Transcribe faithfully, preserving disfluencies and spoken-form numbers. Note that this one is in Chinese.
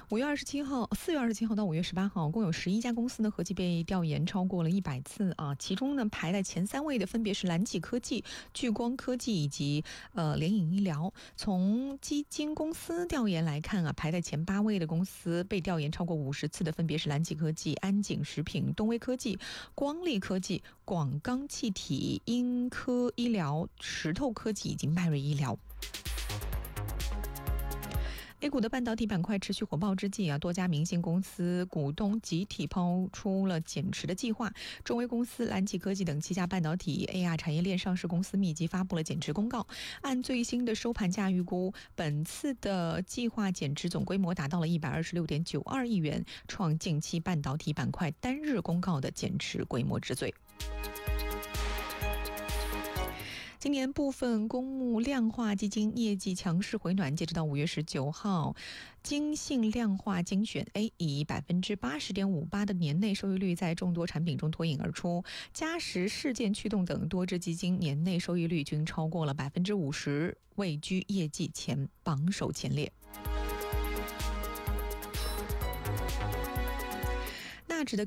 五月二十七号，四月二十七号到五月十八号，共有十一家公司呢合计被调研超过了一百次啊。其中呢排在前三位的分别是蓝启科技、聚光科技以及呃联影医疗。从基金公司调研来看啊，排在前八位的公司被调研超过五十次的分别是蓝启科技、安景食品、东威科技、光力科技、广钢气体、英科医疗、石头科技以及迈瑞医疗。A 股的半导体板块持续火爆之际啊，多家明星公司股东集体抛出了减持的计划。中微公司、蓝启科技等七家半导体 A R 产业链上市公司密集发布了减持公告。按最新的收盘价预估，本次的计划减持总规模达到了一百二十六点九二亿元，创近期半导体板块单日公告的减持规模之最。今年部分公募量化基金业绩强势回暖，截止到五月十九号，金信量化精选 A 以百分之八十点五八的年内收益率在众多产品中脱颖而出，嘉实、事件驱动等多只基金年内收益率均超过了百分之五十，位居业绩前榜首前列。纳指的